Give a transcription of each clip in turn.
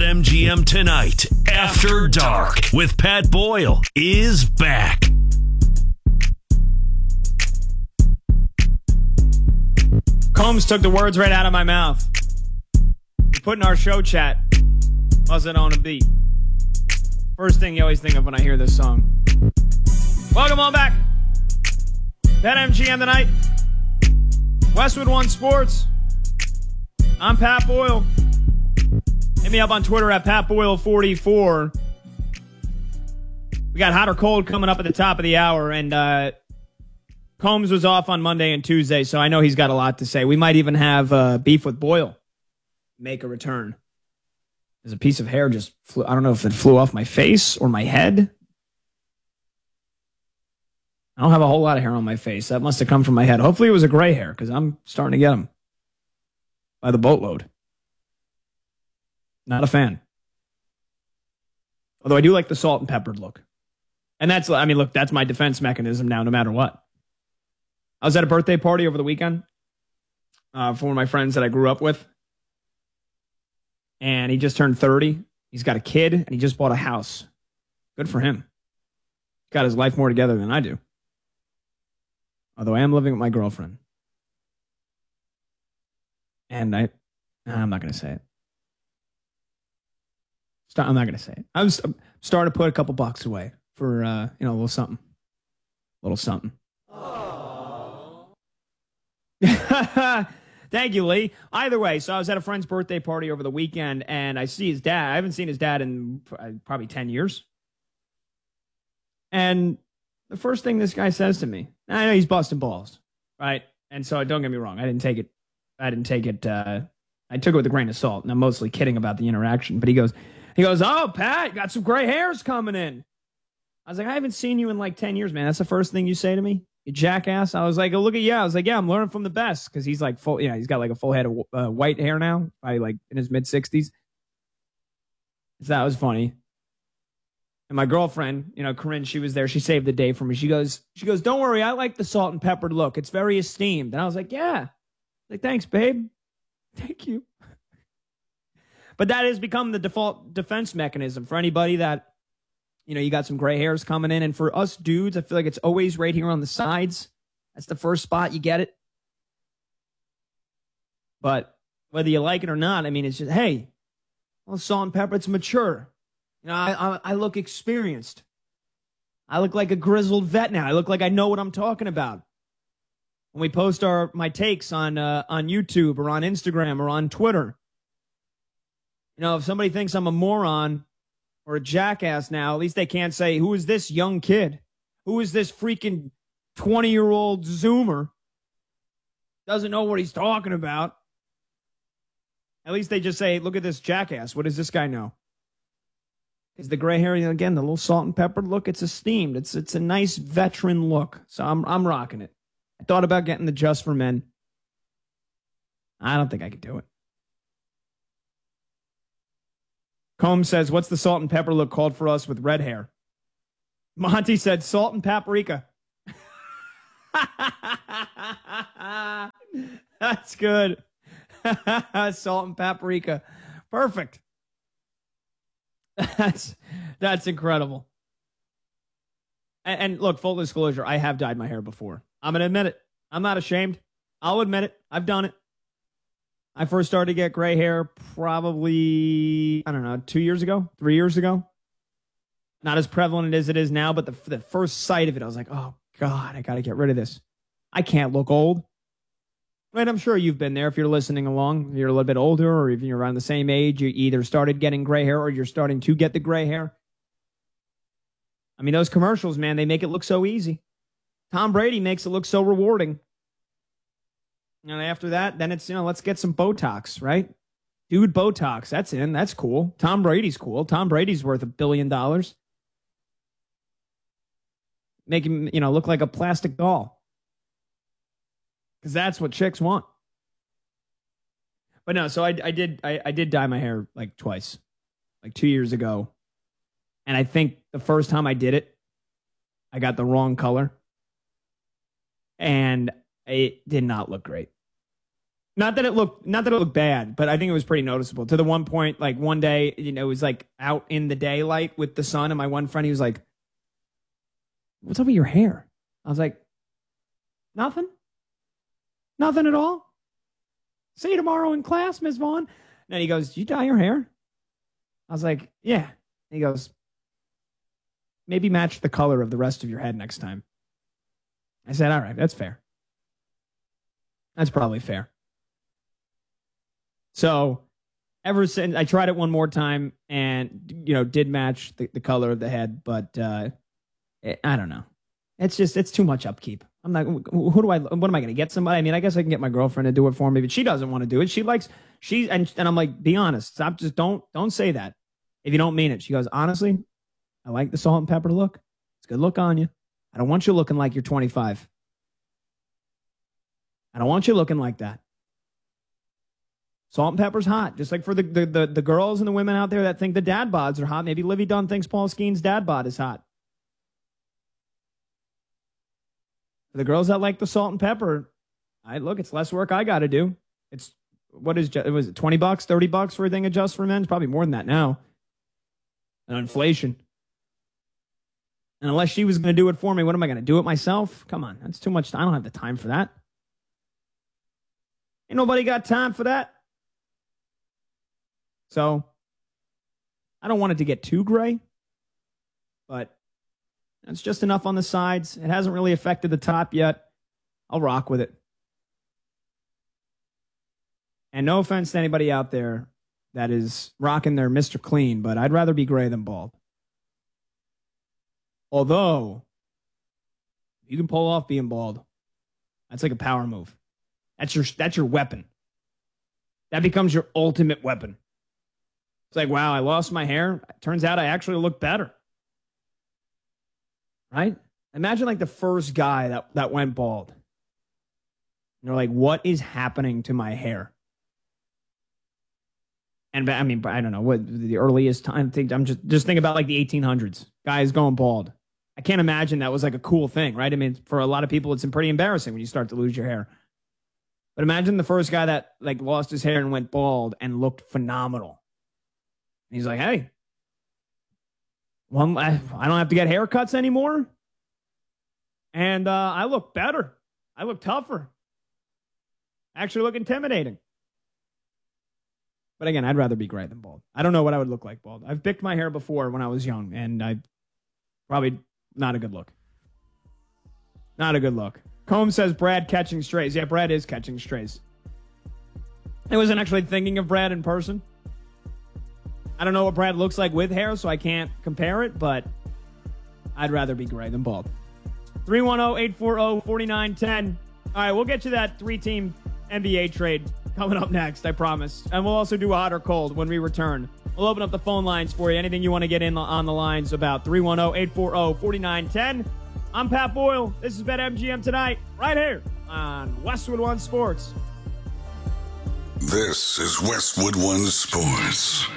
BetMGM tonight, After Dark, with Pat Boyle, is back. Combs took the words right out of my mouth. We put in our show chat, wasn't on a beat. First thing you always think of when I hear this song. Welcome on back. BetMGM tonight. Westwood One Sports. I'm Pat Boyle. Hit me up on Twitter at PatBoyle44. We got hot or cold coming up at the top of the hour, and Combs was off on Monday and Tuesday, so I know he's got a lot to say. We might even have Beef with Boyle make a return. There's a piece of hair just flew. I don't know if it flew off my face or my head. I don't have a whole lot of hair on my face. That must have come from my head. Hopefully it was a gray hair, because I'm starting to get them by the boatload. Not a fan. Although I do like the salt and peppered look. And that's my defense mechanism now, no matter what. I was at a birthday party over the weekend for one of my friends that I grew up with. And he just turned 30. He's got a kid, and he just bought a house. Good for him. He's got his life more together than I do. Although I am living with my girlfriend. And I'm not going to say it. I'm not going to say it. I'm starting to put a couple bucks away for, a little something. A little something. Thank you, Lee. Either way, so I was at a friend's birthday party over the weekend, and I see his dad. I haven't seen his dad in probably 10 years. And the first thing this guy says to me, I know he's busting balls, right? And so don't get me wrong. I took it with a grain of salt, and I'm mostly kidding about the interaction. But he goes, "Oh, Pat, you got some gray hairs coming in." I was like, "I haven't seen you in like 10 years, man. That's the first thing you say to me? You jackass." I was like, "Oh, look at you." I was like, "Yeah, I'm learning from the best." Because he's like full, he's got like a full head of white hair now, probably like in his mid-60s. So that was funny. And my girlfriend, Corinne, she was there. She saved the day for me. She goes, "Don't worry, I like the salt and peppered look. It's very esteemed." And I was like, "Yeah." Like, "Thanks, babe. Thank you." But that has become the default defense mechanism for anybody that, you got some gray hairs coming in. And for us dudes, I feel like it's always right here on the sides. That's the first spot you get it. But whether you like it or not, it's just, hey, well, salt and pepper, it's mature. I look experienced. I look like a grizzled vet now. I look like I know what I'm talking about. When we post my takes on YouTube or on Instagram or on Twitter, if somebody thinks I'm a moron or a jackass now, at least they can't say, "Who is this young kid? Who is this freaking 20-year-old Zoomer? Doesn't know what he's talking about." At least they just say, "Look at this jackass. What does this guy know?" Is the gray hair, again, the little salt and pepper look, it's esteemed. It's a nice veteran look. So I'm rocking it. I thought about getting the Just for Men. I don't think I could do it. Combs says, "What's the salt and pepper look called for us with red hair?" Monty said, "Salt and paprika." That's good. Salt and paprika. Perfect. That's incredible. And look, full disclosure, I have dyed my hair before. I'm going to admit it. I'm not ashamed. I'll admit it. I've done it. I first started to get gray hair probably, 2 years ago, 3 years ago. Not as prevalent as it is now, but the first sight of it, I was like, "Oh, God, I got to get rid of this. I can't look old." Right, I'm sure you've been there if you're listening along. If you're a little bit older or if you're around the same age, you either started getting gray hair or you're starting to get the gray hair. Those commercials, man, they make it look so easy. Tom Brady makes it look so rewarding. And after that, then it's, let's get some Botox, right? Dude, Botox, that's in. That's cool. Tom Brady's cool. Tom Brady's worth $1 billion. Make him, look like a plastic doll. Because that's what chicks want. But no, so I did dye my hair like twice. Like 2 years ago. And I think the first time I did it, I got the wrong color. And it did not look great. Not that it looked bad, but I think it was pretty noticeable. To the one point, like one day, it was like out in the daylight with the sun, and my one friend, he was like, "What's up with your hair?" I was like, "Nothing at all. See you tomorrow in class, Ms. Vaughn." And then he goes, "Did you dye your hair?" I was like, "Yeah." He goes, "Maybe match the color of the rest of your head next time." I said, "All right, that's fair. That's probably fair." So ever since, I tried it one more time and, did match the color of the head, but I don't know. It's too much upkeep. I'm not, what am I going to get somebody? I mean, I guess I can get my girlfriend to do it for me, but she doesn't want to do it. And I'm like, be honest. Stop. Just don't say that if you don't mean it. She goes, "Honestly, I like the salt and pepper look. It's a good look on you. I don't want you looking like you're 25. I don't want you looking like that. Salt and pepper's hot." Just like for the girls and the women out there that think the dad bods are hot, maybe Livy Dunn thinks Paul Skeen's dad bod is hot. For the girls that like the salt and pepper, it's less work I got to do. It was $20, $30 for a thing of Just for Men? It's probably more than that now. And inflation. And unless she was going to do it for me, what am I going to do it myself? Come on, that's too much. I don't have the time for that. Ain't nobody got time for that. So, I don't want it to get too gray, but it's just enough on the sides. It hasn't really affected the top yet. I'll rock with it. And no offense to anybody out there that is rocking their Mr. Clean, but I'd rather be gray than bald. Although, you can pull off being bald. That's like a power move. That's your weapon. That becomes your ultimate weapon. It's like, wow, I lost my hair. Turns out I actually look better. Right? Imagine like the first guy that went bald. You're like, what is happening to my hair? And I mean, I don't know what the earliest time. I'm just thinking about like the 1800s. Guys going bald. I can't imagine that was like a cool thing, right? I mean, for a lot of people, it's pretty embarrassing when you start to lose your hair. But imagine the first guy that like lost his hair and went bald and looked phenomenal. And he's like, "Hey, well, I don't have to get haircuts anymore. And I look better. I look tougher. I actually look intimidating." But again, I'd rather be gray than bald. I don't know what I would look like bald. I've picked my hair before when I was young, and I probably not a good look. Not a good look. Combs says Brad catching strays. Yeah, Brad is catching strays. I wasn't actually thinking of Brad in person. I don't know what Brad looks like with hair, so I can't compare it, but I'd rather be gray than bald. 310-840-4910. All right, we'll get you that 3-team NBA trade coming up next, I promise. And we'll also do a hot or cold when we return. We'll open up the phone lines for you. Anything you want to get in on the lines about 310-840-4910. I'm Pat Boyle. This is BetMGM Tonight, right here on Westwood One Sports. This is Westwood One Sports.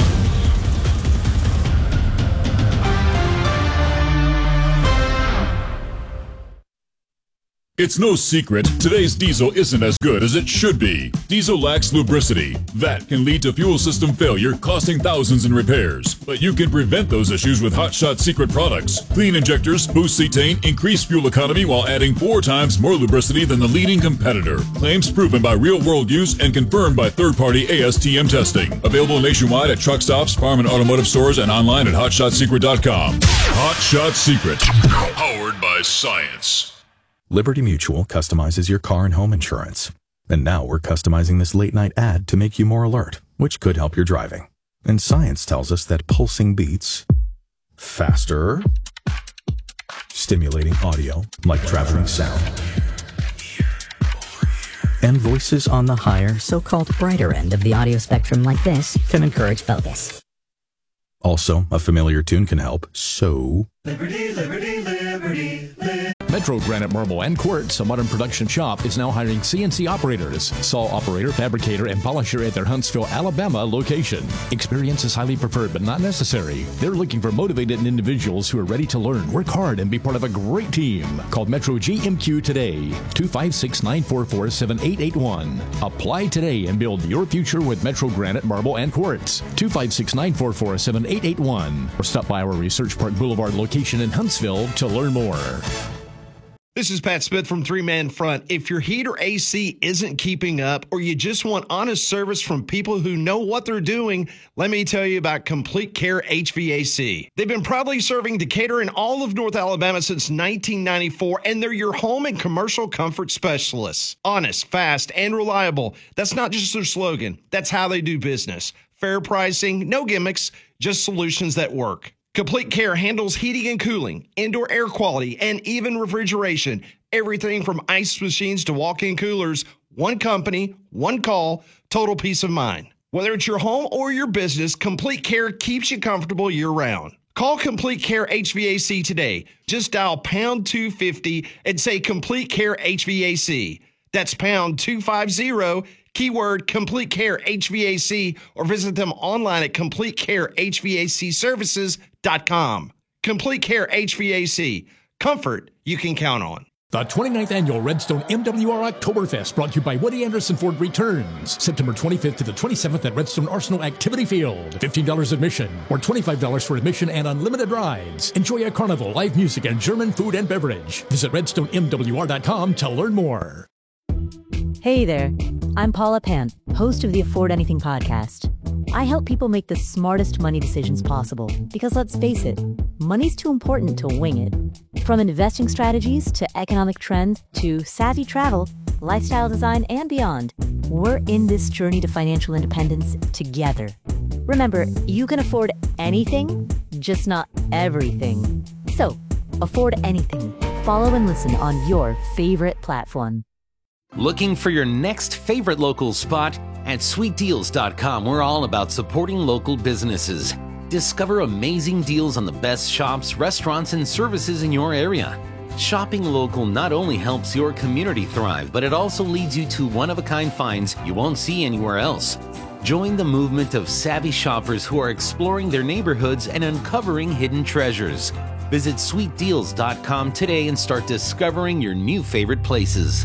It's no secret, today's diesel isn't as good as it should be. Diesel lacks lubricity. That can lead to fuel system failure, costing thousands in repairs. But you can prevent those issues with Hot Shot Secret products. Clean injectors, boost cetane, increase fuel economy while adding 4 times more lubricity than the leading competitor. Claims proven by real-world use and confirmed by third-party ASTM testing. Available nationwide at truck stops, farm and automotive stores, and online at HotShotSecret.com. Hot Shot Secret. Powered by science. Liberty Mutual customizes your car and home insurance. And now we're customizing this late-night ad to make you more alert, which could help your driving. And science tells us that pulsing beats faster, stimulating audio like traveling sound, and voices on the higher, so-called brighter end of the audio spectrum like this can encourage focus. Also, a familiar tune can help, so... Liberty, liberty, liberty, liberty. Metro Granite Marble and Quartz, a modern production shop, is now hiring CNC operators, saw operator, fabricator, and polisher at their Huntsville, Alabama location. Experience is highly preferred but not necessary. They're looking for motivated individuals who are ready to learn, work hard, and be part of a great team. Call Metro GMQ today, 256-944-7881. Apply today and build your future with Metro Granite Marble and Quartz, 256-944-7881. Or stop by our Research Park Boulevard location in Huntsville to learn more. This is Pat Smith from Three Man Front. If your heat or AC isn't keeping up, or you just want honest service from people who know what they're doing, let me tell you about Complete Care HVAC. They've been proudly serving Decatur and all of North Alabama since 1994, and they're your home and commercial comfort specialists. Honest, fast, and reliable. That's not just their slogan. That's how they do business. Fair pricing, no gimmicks, just solutions that work. Complete Care handles heating and cooling, indoor air quality, and even refrigeration. Everything from ice machines to walk-in coolers. One company, one call, total peace of mind. Whether it's your home or your business, Complete Care keeps you comfortable year-round. Call Complete Care HVAC today. Just dial pound 250 and say Complete Care HVAC. That's pound 250, keyword Complete Care HVAC, or visit them online at CompleteCareHVACservices.com. Complete Care HVAC. Comfort you can count on. The 29th Annual Redstone MWR Oktoberfest, brought to you by Woody Anderson Ford, returns September 25th to the 27th at Redstone Arsenal Activity Field. $15 admission or $25 for admission and unlimited rides. Enjoy a carnival, live music, and German food and beverage. Visit RedstoneMWR.com to learn more. Hey there, I'm Paula Pant, host of the Afford Anything podcast. I help people make the smartest money decisions possible because, let's face it, money's too important to wing it. From investing strategies to economic trends to savvy travel, lifestyle design, and beyond, we're in this journey to financial independence together. Remember, you can afford anything, just not everything. So, afford anything. Follow and listen on your favorite platform. Looking for your next favorite local spot? At SweetDeals.com, we're all about supporting local businesses. Discover amazing deals on the best shops, restaurants, and services in your area. Shopping local not only helps your community thrive, but it also leads you to one-of-a-kind finds you won't see anywhere else. Join the movement of savvy shoppers who are exploring their neighborhoods and uncovering hidden treasures. Visit SweetDeals.com today and start discovering your new favorite places.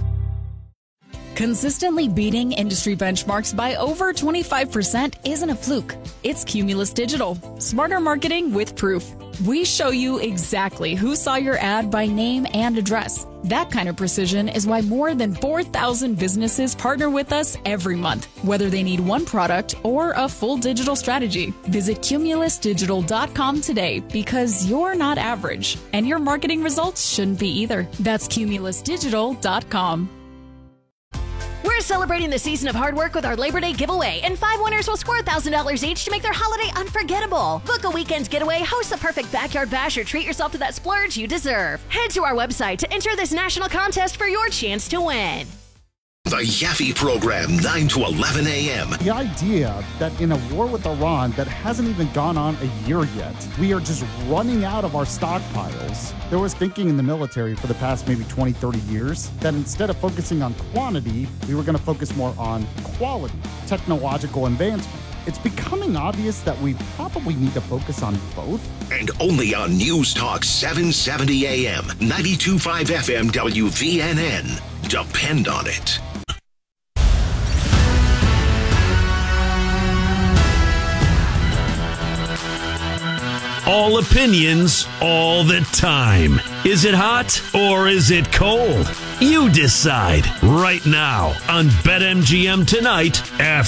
Consistently beating industry benchmarks by over 25% isn't a fluke. It's Cumulus Digital. Smarter marketing with proof. We show you exactly who saw your ad by name and address. That kind of precision is why more than 4,000 businesses partner with us every month, whether they need one product or a full digital strategy. Visit CumulusDigital.com today because you're not average, and your marketing results shouldn't be either. That's CumulusDigital.com. We're celebrating the season of hard work with our Labor Day giveaway, and 5 winners will score $1,000 each to make their holiday unforgettable. Book a weekend getaway, host the perfect backyard bash, or treat yourself to that splurge you deserve. Head to our website to enter this national contest for your chance to win. The Yaffe Program, 9 to 11 a.m. The idea that in a war with Iran that hasn't even gone on a year yet, we are just running out of our stockpiles. There was thinking in the military for the past maybe 20, 30 years that instead of focusing on quantity, we were going to focus more on quality, technological advancement. It's becoming obvious that we probably need to focus on both. And only on News Talk 770 a.m., 92.5 FM WVNN. Depend on it. All opinions, all the time. Is it hot or is it cold? You decide right now on BetMGM tonight after